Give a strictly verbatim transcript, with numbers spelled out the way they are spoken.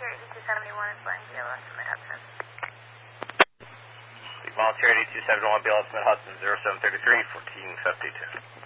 Volunteer eighty-two seventy-one is flying B L S from Mid-Hudson. Volunteer eighty-two seventy-one, B L S Mid-Hudson, zero seven three three, fourteen fifty-two.